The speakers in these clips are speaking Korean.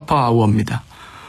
km/h입니다.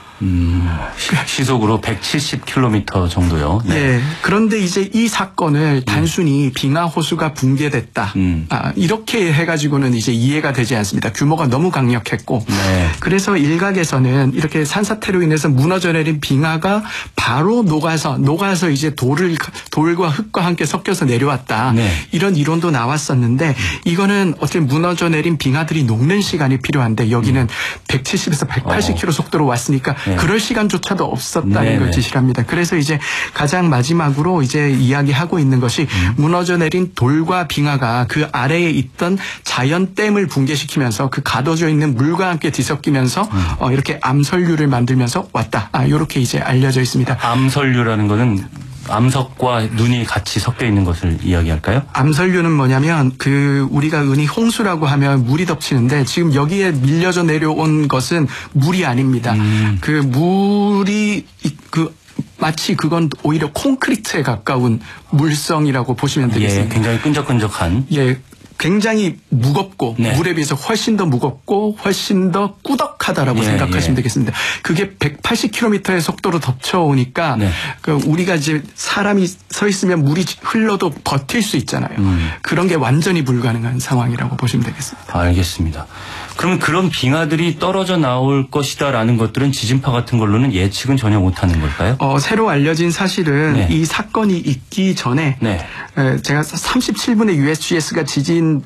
시속으로 170km 정도요. 네. 예. 그런데 이제 이 사건을 단순히 빙하 호수가 붕괴됐다. 이렇게 해가지고는 이제 이해가 되지 않습니다. 규모가 너무 강력했고. 네. 그래서 일각에서는 이렇게 산사태로 인해서 무너져 내린 빙하가 바로 녹아서 이제 돌과 흙과 함께 섞여서 내려왔다. 네. 이런 이론도 나왔었는데 이거는 어떻게 무너져 내린 빙하들이 녹는 시간이 필요한데 여기는 170에서 180km 속도로 왔으니까 네. 그럴 시간조차도 없었다는 네네. 걸 지시합니다. 그래서 이제 가장 마지막으로 이제 이야기하고 있는 것이 무너져 내린 돌과 빙하가 그 아래에 있던 자연 댐을 붕괴시키면서 그 가둬져 있는 물과 함께 뒤섞이면서 이렇게 암설류를 만들면서 왔다. 이렇게 이제 알려져 있습니다. 암설류라는 거는 암석과 눈이 같이 섞여 있는 것을 이야기할까요? 암설류는 뭐냐면 우리가 흔히 홍수라고 하면 물이 덮치는데 지금 여기에 밀려져 내려온 것은 물이 아닙니다. 그 물이 마치 그건 오히려 콘크리트에 가까운 물성이라고 보시면 되겠습니다. 예, 굉장히 끈적끈적한. 예. 굉장히 무겁고 네. 물에 비해서 훨씬 더 무겁고 훨씬 더 꾸덕하다라고 생각하시면 되겠습니다. 그게 180km의 속도로 덮쳐오니까 네. 우리가 이제 사람이 서 있으면 물이 흘러도 버틸 수 있잖아요. 그런 게 완전히 불가능한 상황이라고 보시면 되겠습니다. 알겠습니다. 그러면 그런 빙하들이 떨어져 나올 것이다라는 것들은 지진파 같은 걸로는 예측은 전혀 못하는 걸까요? 새로 알려진 사실은 네. 이 사건이 있기 전에 네. 제가 37분에 USGS가 지진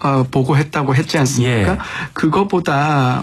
보고했다고 했지 않습니까? 예. 그거보다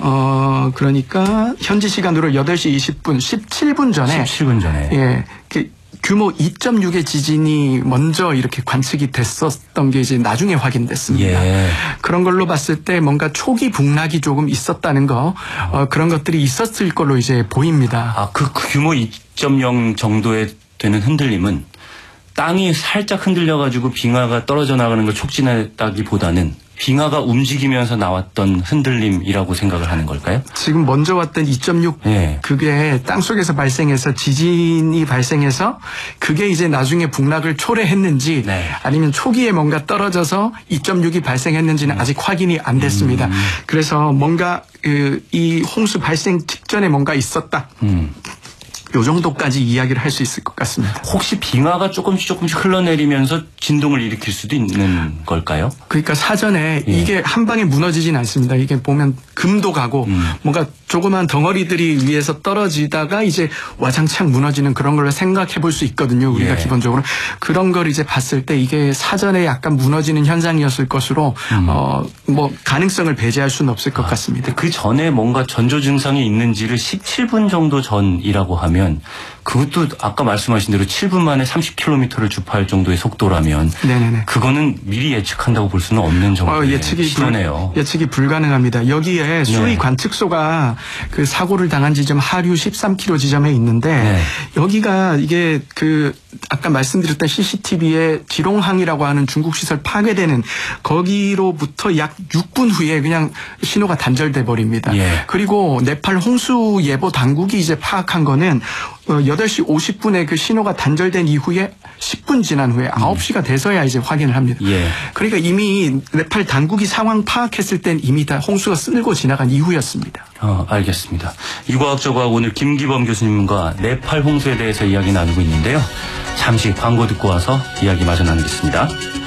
그러니까 현지 시간으로 8시 20분 17분 전에 17분 전에. 예. 규모 2.6의 지진이 먼저 이렇게 관측이 됐었던 게 이제 나중에 확인됐습니다. 예. 그런 걸로 봤을 때 뭔가 초기 북락이 조금 있었다는 거, 그런 것들이 있었을 걸로 이제 보입니다. 그 규모 2.0 정도에 되는 흔들림은 땅이 살짝 흔들려가지고 빙하가 떨어져 나가는 걸 촉진했다기보다는 빙하가 움직이면서 나왔던 흔들림이라고 생각을 하는 걸까요? 지금 먼저 왔던 2.6 예. 그게 땅속에서 발생해서 지진이 발생해서 그게 이제 나중에 북락을 초래했는지 네. 아니면 초기에 뭔가 떨어져서 2.6이 발생했는지는 아직 확인이 안 됐습니다. 그래서 뭔가 이 홍수 발생 직전에 뭔가 있었다. 요 정도까지 이야기를 할 수 있을 것 같습니다. 혹시 빙하가 조금씩 흘러내리면서 진동을 일으킬 수도 있는 걸까요? 그러니까 사전에 예. 이게 한 방에 무너지진 않습니다. 이게 보면 금도 가고 뭔가 조그만 덩어리들이 위에서 떨어지다가 이제 와장창 무너지는 그런 걸로 생각해 볼 수 있거든요. 우리가 예. 기본적으로. 그런 걸 이제 봤을 때 이게 사전에 약간 무너지는 현상이었을 것으로 뭐 가능성을 배제할 수는 없을 것 같습니다. 그 전에 뭔가 전조 증상이 있는지를 17분 정도 전이라고 하면 그것도 아까 말씀하신 대로 7분 만에 30km를 주파할 정도의 속도라면 네네네. 그거는 미리 예측한다고 볼 수는 없는 정도의 예측이 예측이 불가능합니다. 여기에 수위 네. 관측소가 그 사고를 당한 지점 하류 13km 지점에 있는데 네. 여기가 이게 아까 말씀드렸던 CCTV의 지롱항이라고 하는 중국 시설 파괴되는 거기로부터 약 6분 후에 그냥 신호가 단절돼 버립니다. 예. 그리고 네팔 홍수 예보 당국이 이제 파악한 거는 8시 50분에 그 신호가 단절된 이후에 10분 지난 후에 9시가 돼서야 이제 확인을 합니다. 예. 그러니까 이미 네팔 당국이 상황 파악했을 땐 이미 다 홍수가 쓸고 지나간 이후였습니다. 알겠습니다. 유과학저과학 오늘 김기범 교수님과 네팔 홍수에 대해서 이야기 나누고 있는데요. 잠시 광고 듣고 와서 이야기 마저 나누겠습니다.